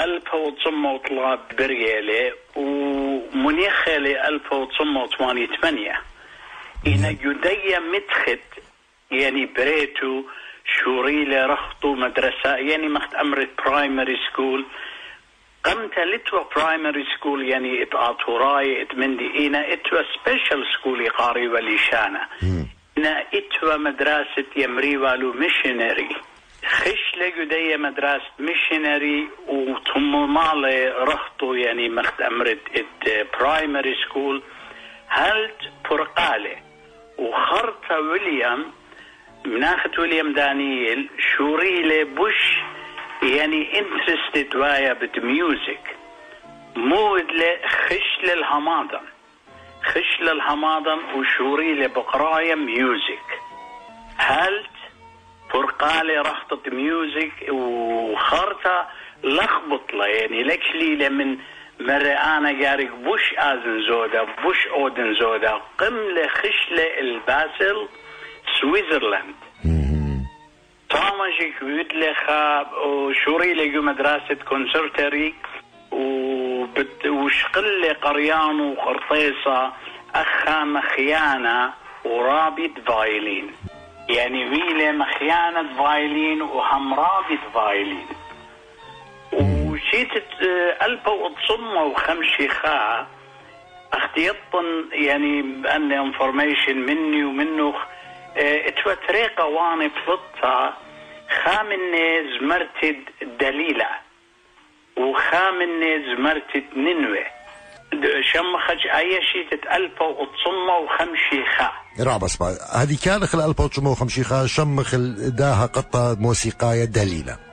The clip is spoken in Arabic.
1900 بريالي ومنيخة 1988 إن جدية مدخت يعني بريتو شوريلة رخطو مدرسة يعني مخت أمرت برايمري سكول قمت لتوا برايمري سكول يعني اتعطوراي اتمندي إنا اتوا سبيشل سكول قاري وليشانا إنا اتوا مدرسة يمري والو ميشنري خش لجدية مدرسة ميشنري وثم مالي رخطو يعني مخت أمرت برايمري سكول هلت برقالة وخرط ويليام مناخت ويليام دانييل شوريلة بوش يعني انترستد وايا بالميوزك مود خش للهماضن وشوريلة بقراية ميوزك هلت فرقالة رخطة ميوزك وخرطة لخبط له يعني لكشلي لمن مرة أنا جارك بوش آذن زودا بوش أودن زودا قملة خشلة الباسل سويسرلاند طامجك يدلي خاب وشوري لقو مدرسة كونسرتري وشقل قريان وخرطيصة أخا مخيانة ورابط فايلين يعني ويلة مخيانة فايلين وهم رابط فايلين وشيت 1905 اختيطن يعني بأن انفورميشن مني ومنه اتوى طريقة واني بلطة خامني زمرتد دليلة وخامني زمرتد ننوي شمخج اي شيت 1905 رابس هذه كان خلال 1905 شمخ داها قطة موسيقاية دليلة